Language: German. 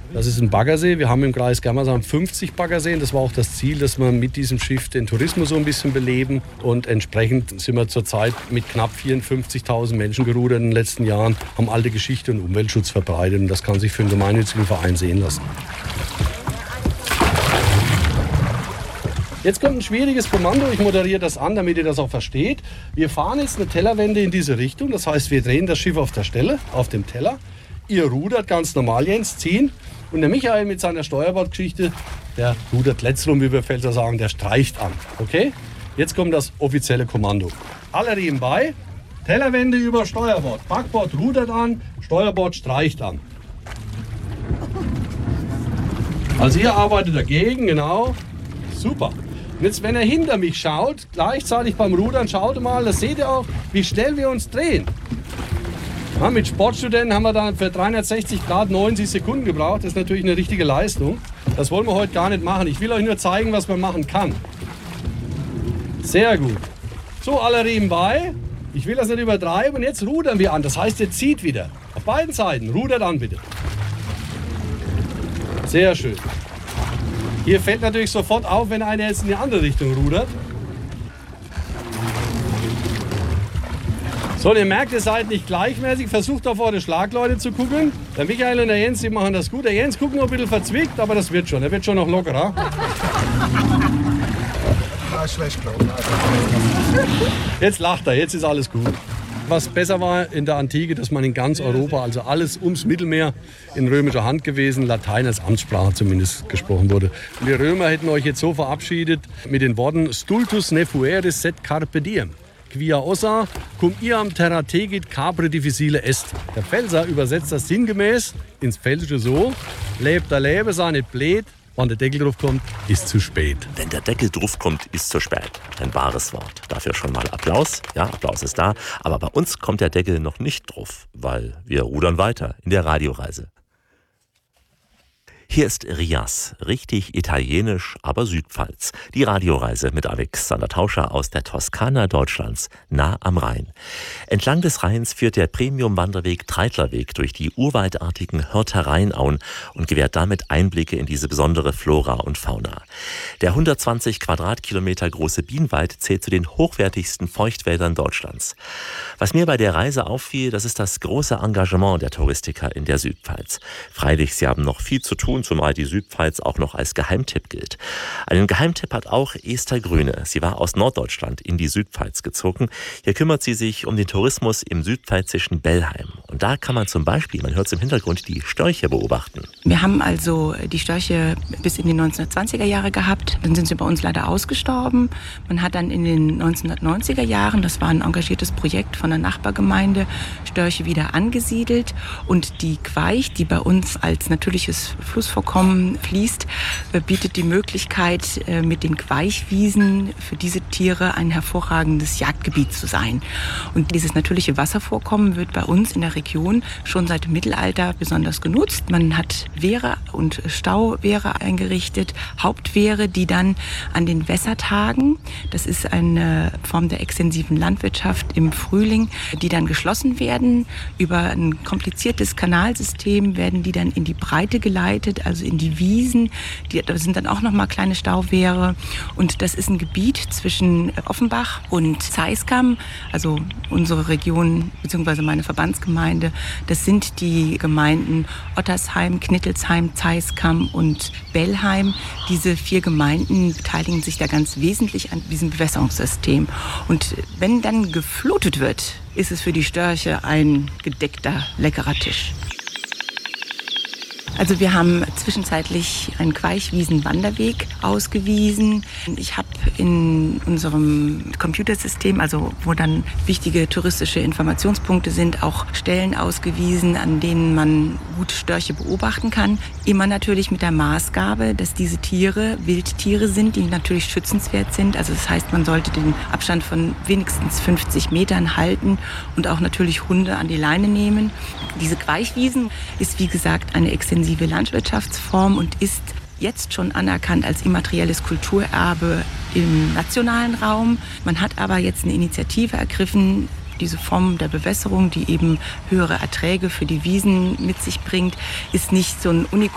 Das ist ein Baggersee. Wir haben im Kreis Germersheim 50 Baggerseen. Das war auch das Ziel, dass wir mit diesem Schiff den Tourismus so ein bisschen beleben. Und entsprechend sind wir zurzeit mit knapp 54.000 Menschen gerudert in den letzten Jahren, haben alte Geschichte und Umweltschutz verbreitet. Und das kann sich für einen gemeinnützigen Verein sehen lassen. Jetzt kommt ein schwieriges Kommando. Ich moderiere das an, damit ihr das auch versteht. Wir fahren jetzt eine Tellerwende in diese Richtung. Das heißt, wir drehen das Schiff auf der Stelle, auf dem Teller. Ihr rudert ganz normal, Jens, ziehen. Und der Michael mit seiner Steuerbordgeschichte, der rudert letztrum, wie wir Pfälzer sagen, der streicht an. Okay? Jetzt kommt das offizielle Kommando. Alle Riemen bei. Tellerwende über Steuerbord. Backbord rudert an, Steuerbord streicht an. Also ihr arbeitet dagegen, genau. Super. Und jetzt, wenn er hinter mich schaut, gleichzeitig beim Rudern, schaut mal, das seht ihr auch, wie schnell wir uns drehen. Ja, mit Sportstudenten haben wir da für 360 Grad 90 Sekunden gebraucht. Das ist natürlich eine richtige Leistung. Das wollen wir heute gar nicht machen. Ich will euch nur zeigen, was man machen kann. Sehr gut. So, alle Riemen bei. Ich will das nicht übertreiben. Und jetzt rudern wir an. Das heißt, ihr zieht wieder. Auf beiden Seiten. Rudert an, bitte. Sehr schön. Hier fällt natürlich sofort auf, wenn einer jetzt in die andere Richtung rudert. So, ihr merkt, ihr seid nicht gleichmäßig. Versucht auf eure Schlagleute zu gucken. Der Michael und der Jens, die machen das gut. Der Jens guckt noch ein bisschen verzwickt, aber das wird schon. Er wird schon noch lockerer. Jetzt lacht er, jetzt ist alles gut. Was besser war in der Antike, dass man in ganz Europa, also alles ums Mittelmeer, in römischer Hand gewesen, Latein als Amtssprache zumindest gesprochen wurde. Und die Römer hätten euch jetzt so verabschiedet mit den Worten Stultus ne fueris sed carpe diem. Quia ossa, cum iam terra tegit capre difficile est. Der Pfälzer übersetzt das sinngemäß ins Pfälzische so: Lebt der Lebe, sei nicht blöd, wenn der Deckel drauf kommt, ist zu spät. Wenn der Deckel drauf kommt, ist zu spät. Ein wahres Wort. Dafür schon mal Applaus. Ja, Applaus ist da. Aber bei uns kommt der Deckel noch nicht drauf, weil wir rudern weiter in der Radioreise. Hier ist Rias, richtig italienisch, aber Südpfalz. Die Radioreise mit Alexander Tauscher aus der Toskana Deutschlands, nah am Rhein. Entlang des Rheins führt der Premium-Wanderweg Treitlerweg durch die urwaldartigen Hörter Rheinauen und gewährt damit Einblicke in diese besondere Flora und Fauna. Der 120 Quadratkilometer große Bienenwald zählt zu den hochwertigsten Feuchtwäldern Deutschlands. Was mir bei der Reise auffiel, das ist das große Engagement der Touristiker in der Südpfalz. Freilich, sie haben noch viel zu tun, zumal die Südpfalz auch noch als Geheimtipp gilt. Einen Geheimtipp hat auch Esther Grüne. Sie war aus Norddeutschland in die Südpfalz gezogen. Hier kümmert sie sich um den Tourismus im südpfälzischen Bellheim. Und da kann man zum Beispiel, man hört es im Hintergrund, die Störche beobachten. Wir haben also die Störche bis in die 1920er Jahre gehabt. Dann sind sie bei uns leider ausgestorben. Man hat dann in den 1990er Jahren, das war ein engagiertes Projekt von der Nachbargemeinde, Störche wieder angesiedelt. Und die Queich, die bei uns als natürliches Flussvorkommen fließt, bietet die Möglichkeit, mit den Queichwiesen für diese Tiere ein hervorragendes Jagdgebiet zu sein. Und dieses natürliche Wasservorkommen wird bei uns in der Region schon seit dem Mittelalter besonders genutzt. Man hat Wehre und Stauwehre eingerichtet, Hauptwehre, die dann an den Wässertagen, das ist eine Form der extensiven Landwirtschaft im Frühling, die dann geschlossen werden. Über ein kompliziertes Kanalsystem werden die dann in die Breite geleitet, also in die Wiesen. Da sind dann auch noch mal kleine Stauwehre. Und das ist ein Gebiet zwischen Offenbach und Zeiskam, also unsere Region bzw. meine Verbandsgemeinde. Das sind die Gemeinden Ottersheim, Knittelsheim, Zeiskam und Bellheim. Diese 4 Gemeinden beteiligen sich da ganz wesentlich an diesem Bewässerungssystem. Und wenn dann geflutet wird, ist es für die Störche ein gedeckter, leckerer Tisch. Also wir haben zwischenzeitlich einen Queichwiesen-Wanderweg ausgewiesen. Ich habe in unserem Computersystem, also wo dann wichtige touristische Informationspunkte sind, auch Stellen ausgewiesen, an denen man gut Störche beobachten kann. Immer natürlich mit der Maßgabe, dass diese Tiere Wildtiere sind, die natürlich schützenswert sind. Also das heißt, man sollte den Abstand von wenigstens 50 Metern halten und auch natürlich Hunde an die Leine nehmen. Diese Queichwiesen ist, wie gesagt, eine extensive Landwirtschaftsform und ist jetzt schon anerkannt als immaterielles Kulturerbe im nationalen Raum. Man hat aber jetzt eine Initiative ergriffen, diese Form der Bewässerung, die eben höhere Erträge für die Wiesen mit sich bringt, ist nicht so ein Unikum